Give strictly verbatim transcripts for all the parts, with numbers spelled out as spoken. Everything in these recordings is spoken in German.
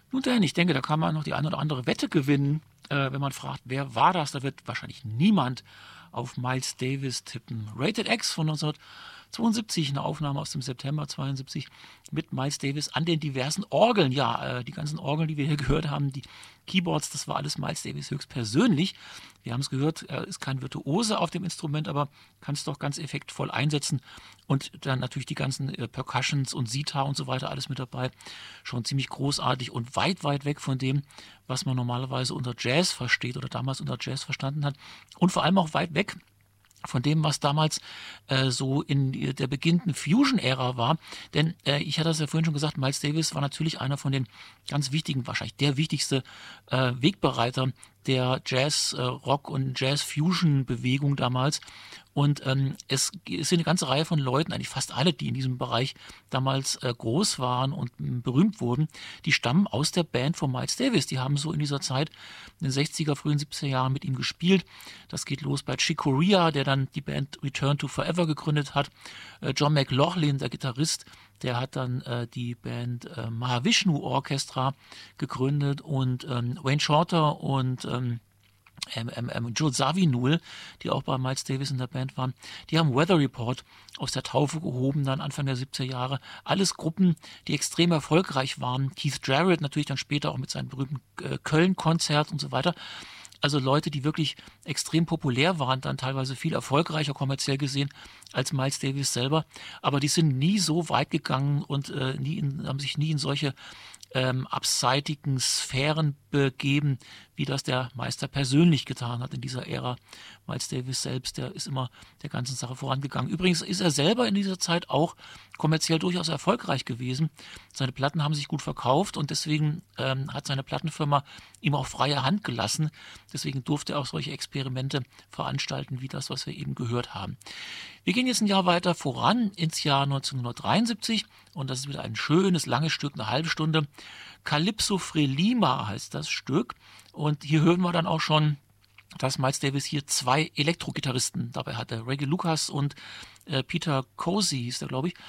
Nun denn, ich denke, da kann man noch die eine oder andere Wette gewinnen, äh, wenn man fragt, wer war das? Da wird wahrscheinlich niemand auf Miles Davis tippen. Rated X von neunzehnhundertzweiundsiebzig, eine Aufnahme aus dem September zweiundsiebzig mit Miles Davis an den diversen Orgeln. Ja, äh, die ganzen Orgeln, die wir hier gehört haben, die Keyboards, das war alles Miles Davis höchstpersönlich. Wir haben es gehört, er ist kein Virtuose auf dem Instrument, aber kann es doch ganz effektvoll einsetzen. Und dann natürlich die ganzen äh, Percussions und Sitar und so weiter, alles mit dabei. Schon ziemlich großartig und weit, weit weg von dem, was man normalerweise unter Jazz versteht oder damals unter Jazz verstanden hat. Und vor allem auch weit weg von dem, was damals äh, so in der beginnenden Fusion-Ära war. Denn äh, ich hatte das ja vorhin schon gesagt, Miles Davis war natürlich einer von den ganz wichtigen, wahrscheinlich der wichtigste äh, Wegbereiter der Jazz, äh, Rock und Jazz-Fusion-Bewegung damals. Und ähm, es ist eine ganze Reihe von Leuten, eigentlich fast alle, die in diesem Bereich damals äh, groß waren und m, berühmt wurden, die stammen aus der Band von Miles Davis. Die haben so in dieser Zeit, in den sechziger, frühen siebziger Jahren mit ihm gespielt. Das geht los bei Chick Corea, der dann die Band Return to Forever gegründet hat. Äh, John McLaughlin, der Gitarrist, der hat dann äh, die Band äh, Mahavishnu Orchestra gegründet und ähm, Wayne Shorter und ähm, Ähm, ähm, ähm, Joe Zawinul, die auch bei Miles Davis in der Band waren, die haben Weather Report aus der Taufe gehoben, dann Anfang der siebziger Jahre. Alles Gruppen, die extrem erfolgreich waren. Keith Jarrett natürlich dann später auch mit seinem berühmten äh, Köln-Konzert und so weiter. Also Leute, die wirklich extrem populär waren, dann teilweise viel erfolgreicher kommerziell gesehen als Miles Davis selber. Aber die sind nie so weit gegangen und äh, nie in, haben sich nie in solche ähm, abseitigen Sphären begeben, wie das der Meister persönlich getan hat in dieser Ära. Miles Davis selbst, der ist immer der ganzen Sache vorangegangen. Übrigens ist er selber in dieser Zeit auch kommerziell durchaus erfolgreich gewesen. Seine Platten haben sich gut verkauft und deswegen ähm, hat seine Plattenfirma ihm auch freie Hand gelassen. Deswegen durfte er auch solche Experimente veranstalten, wie das, was wir eben gehört haben. Wir gehen jetzt ein Jahr weiter voran ins Jahr neunzehnhundertdreiundsiebzig und das ist wieder ein schönes, langes Stück, eine halbe Stunde. Calypso Frelima heißt das Stück und hier hören wir dann auch schon, dass Miles Davis hier zwei Elektro-Gitarristen dabei hatte. Reggie Lucas und äh, Peter Cozy hieß der, glaube ich.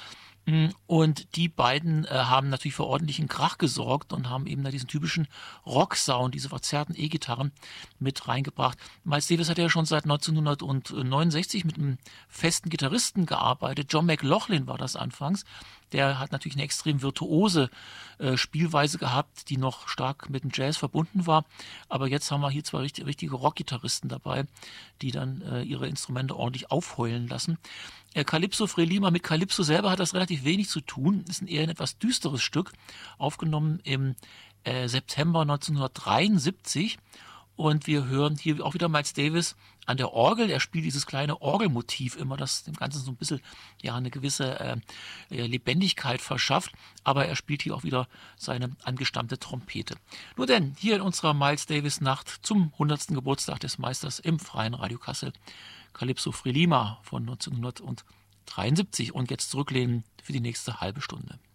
Und die beiden äh, haben natürlich für ordentlichen Krach gesorgt und haben eben da diesen typischen Rock-Sound, diese verzerrten E-Gitarren mit reingebracht. Miles Davis hat ja schon seit neunzehnhundertneunundsechzig mit einem festen Gitarristen gearbeitet. John McLaughlin war das anfangs. Der hat natürlich eine extrem virtuose äh, Spielweise gehabt, die noch stark mit dem Jazz verbunden war. Aber jetzt haben wir hier zwei richtig, richtige Rock-Gitarristen dabei, die dann äh, ihre Instrumente ordentlich aufheulen lassen. Äh, Calypso Frelima, mit Calypso selber hat das relativ wenig zu tun. Ist ein eher ein etwas düsteres Stück, aufgenommen im äh, September neunzehnhundertdreiundsiebzig. Und wir hören hier auch wieder Miles Davis an der Orgel. Er spielt dieses kleine Orgelmotiv immer, das dem Ganzen so ein bisschen ja eine gewisse äh, Lebendigkeit verschafft. Aber er spielt hier auch wieder seine angestammte Trompete. Nur denn, hier in unserer Miles Davis Nacht zum hundertsten Geburtstag des Meisters im Freien Radio Kassel. Calypso Frelima von neunzehnhundertdreiundsiebzig. Und jetzt zurücklehnen für die nächste halbe Stunde.